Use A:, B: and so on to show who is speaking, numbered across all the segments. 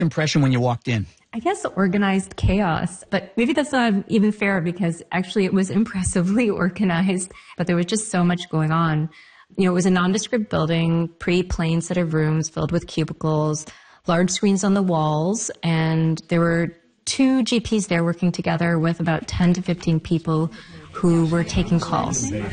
A: impression when you walked in?
B: I guess organized chaos, but maybe that's not even fair because actually it was impressively organized, but there was just so much going on. You know, it was a nondescript building, pretty plain set of rooms filled with cubicles, large screens on the walls, and there were 2 GPs there working together with about 10 to 15 people who were taking calls. The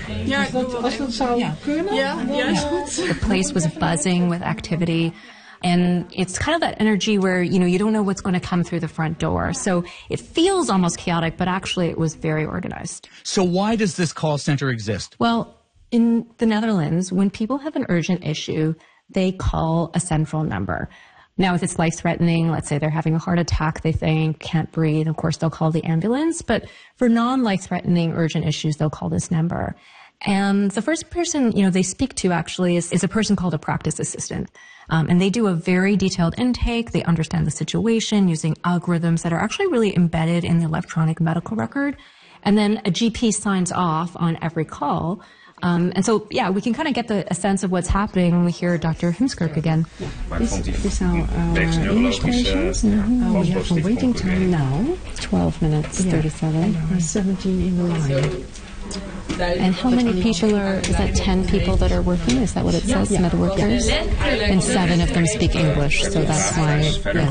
B: place was buzzing with activity. And it's kind of that energy where, you know, you don't know what's going to come through the front door. So it feels almost chaotic, but actually it was very organized.
A: So why does this call center exist?
B: Well, in the Netherlands, when people have an urgent issue, they call a central number. Now, if it's life-threatening, let's say they're having a heart attack, they think, can't breathe, of course, they'll call the ambulance. But for non-life-threatening urgent issues, they'll call this number. And the first person, you know, they speak to actually is a person called a practice assistant. And they do a very detailed intake. They understand the situation using algorithms that are actually really embedded in the electronic medical record. And then a GP signs off on every call. And so, yeah, we can kind of get a sense of what's happening when we hear Dr. Himskirk again.
C: These are our English patients. We have a waiting time now, 12 minutes, 37. 17 in the line.
B: And how many people is that 10 people that are working? Is that what it says, med workers? And 7 of them speak English, so that's why,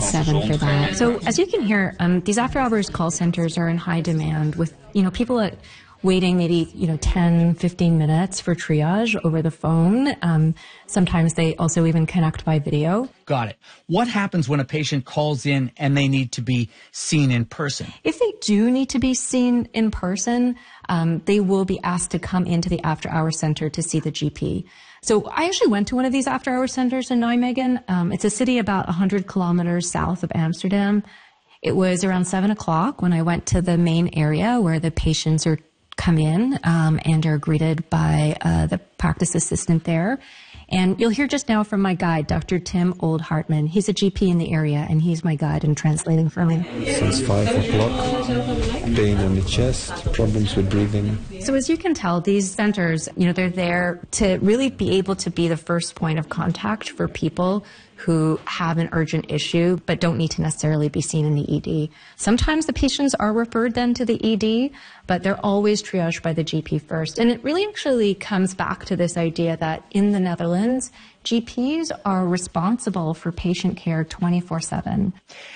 B: 7 for that. So as you can hear, these after-hours call centers are in high demand with, you know, people waiting maybe, 10, 15 minutes for triage over the phone. Sometimes they also even connect by video.
A: Got it. What happens when a patient calls in and they need to be seen in person?
B: If they do need to be seen in person, they will be asked to come into the after-hours center to see the GP. So I actually went to one of these after-hours centers in Nijmegen. It's a city about 100 kilometers south of Amsterdam. It was around 7 o'clock when I went to the main area where the patients come in and are greeted by the practice assistant there. And you'll hear just now from my guide, Dr. Tim Old-Hartman. He's a GP in the area, and he's my guide and translating for me.
D: Since 5 o'clock, pain in the chest, problems with breathing.
B: So as you can tell, these centers, they're there to really be able to be the first point of contact for people who have an urgent issue but don't need to necessarily be seen in the ED. Sometimes the patients are referred then to the ED, but they're always triaged by the GP first. And it really actually comes back to this idea that in the Netherlands, GPs are responsible for patient care 24/7.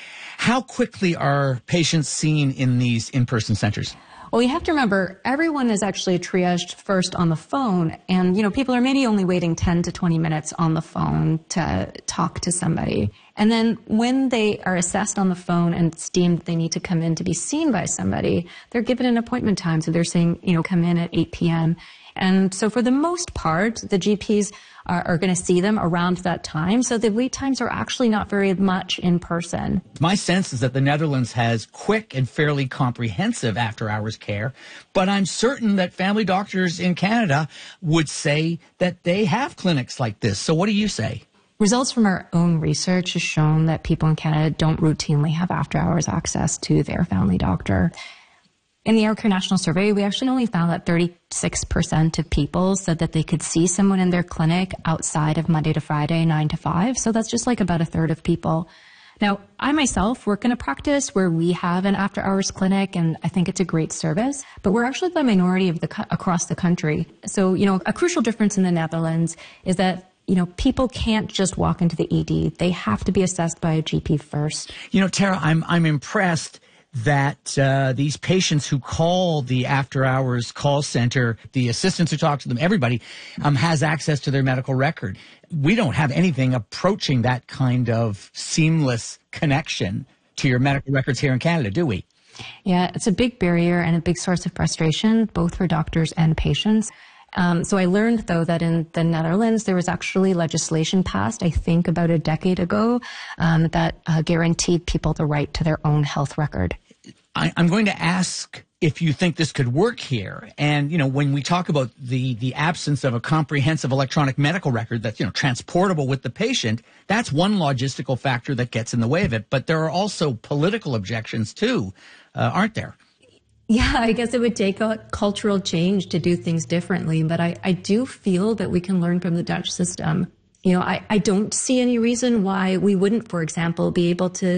A: How quickly are patients seen in these in-person centers?
B: Well, you have to remember, everyone is actually triaged first on the phone. And, people are maybe only waiting 10 to 20 minutes on the phone to talk to somebody. And then when they are assessed on the phone and it's deemed they need to come in to be seen by somebody, they're given an appointment time. So they're saying, come in at 8 p.m. And so for the most part, the GPs are going to see them around that time. So the wait times are actually not very much in person.
A: My sense is that the Netherlands has quick and fairly comprehensive after-hours care, but I'm certain that family doctors in Canada would say that they have clinics like this. So what do you say?
B: Results from our own research has shown that people in Canada don't routinely have after-hours access to their family doctor. In the AirCare National Survey, we actually only found that 36% of people said that they could see someone in their clinic outside of Monday to Friday, 9 to 5. So that's just like about a third of people. Now, I myself work in a practice where we have an after-hours clinic, and I think it's a great service, but we're actually the minority of across the country. So, a crucial difference in the Netherlands is that people can't just walk into the ED. They have to be assessed by a GP first.
A: Tara, I'm impressed that these patients who call the after-hours call center, the assistants who talk to them, everybody has access to their medical record. We don't have anything approaching that kind of seamless connection to your medical records here in Canada, do we?
B: Yeah, it's a big barrier and a big source of frustration, both for doctors and patients. So I learned, though, that in the Netherlands, there was actually legislation passed, I think about a decade ago, that guaranteed people the right to their own health record.
A: I'm going to ask if you think this could work here. And, when we talk about the absence of a comprehensive electronic medical record that's, transportable with the patient, that's one logistical factor that gets in the way of it. But there are also political objections, too, aren't there?
B: Yeah, I guess it would take a cultural change to do things differently, but I do feel that we can learn from the Dutch system. I don't see any reason why we wouldn't, for example, be able to